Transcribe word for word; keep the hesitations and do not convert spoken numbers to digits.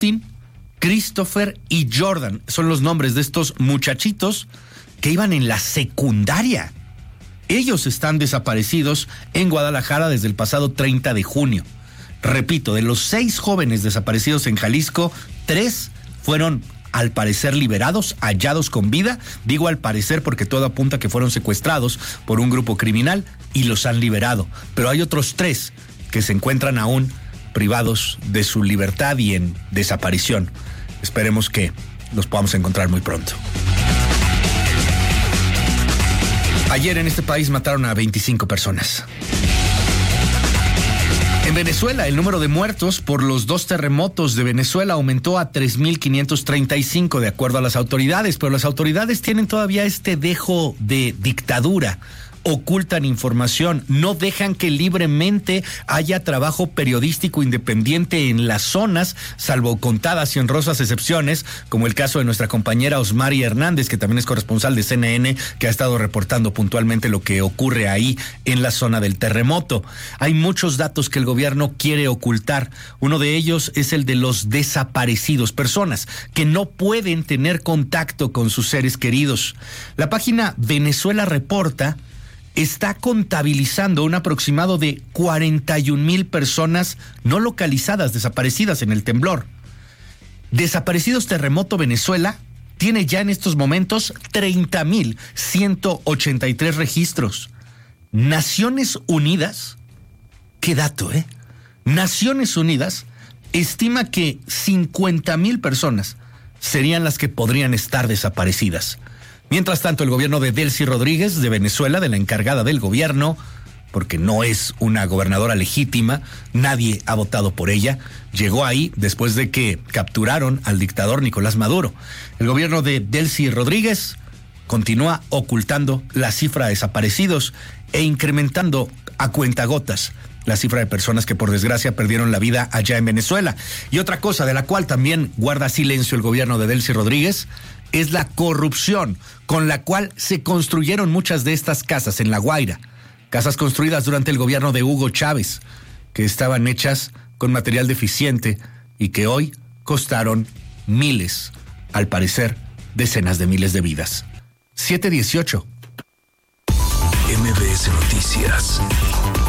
Austin, Christopher y Jordan. Son los nombres de estos muchachitos que iban en la secundaria. Ellos están desaparecidos en Guadalajara desde el pasado treinta de junio. Repito, de los seis jóvenes desaparecidos en Jalisco, tres fueron al parecer liberados, hallados con vida. Digo al parecer porque todo apunta que fueron secuestrados por un grupo criminal y los han liberado. Pero hay otros tres que se encuentran aún privados de su libertad y en desaparición. Esperemos que los podamos encontrar muy pronto. Ayer en este país mataron a veinticinco personas. En Venezuela, el número de muertos por los dos terremotos de Venezuela aumentó a tres mil quinientos treinta y cinco, de acuerdo a las autoridades, pero las autoridades tienen todavía este dejo de dictadura. Ocultan información, no dejan que libremente haya trabajo periodístico independiente en las zonas, salvo contadas y honrosas excepciones, como el caso de nuestra compañera Osmari Hernández, que también es corresponsal de C N N, que ha estado reportando puntualmente lo que ocurre ahí en la zona del terremoto. Hay muchos datos que el gobierno quiere ocultar. Uno de ellos es el de los desaparecidos, personas que no pueden tener contacto con sus seres queridos. La página Venezuela Reporta está contabilizando un aproximado de cuarenta y un mil personas no localizadas, desaparecidas en el temblor. Desaparecidos Terremoto Venezuela tiene ya en estos momentos treinta mil ciento ochenta y tres registros. Naciones Unidas, qué dato, ¿eh? Naciones Unidas estima que cincuenta mil personas serían las que podrían estar desaparecidas. Mientras tanto, el gobierno de Delcy Rodríguez de Venezuela, de la encargada del gobierno, porque no es una gobernadora legítima, nadie ha votado por ella, llegó ahí después de que capturaron al dictador Nicolás Maduro. El gobierno de Delcy Rodríguez continúa ocultando la cifra de desaparecidos e incrementando a cuentagotas la cifra de personas que por desgracia perdieron la vida allá en Venezuela. Y otra cosa de la cual también guarda silencio el gobierno de Delcy Rodríguez es la corrupción con la cual se construyeron muchas de estas casas en La Guaira. Casas construidas durante el gobierno de Hugo Chávez, que estaban hechas con material deficiente y que hoy costaron miles, al parecer decenas de miles de vidas. siete dieciocho. M B S Noticias.